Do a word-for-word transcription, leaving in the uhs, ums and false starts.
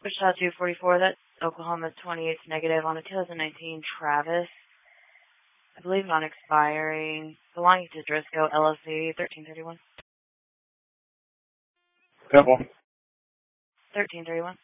Wichita two forty-four, that's Oklahoma twenty-eight negative on a two thousand nineteen Travis. I believe non-expiring. Belonging to Driscoll, L L C, thirteen thirty-one. Temple. thirteen thirty-one.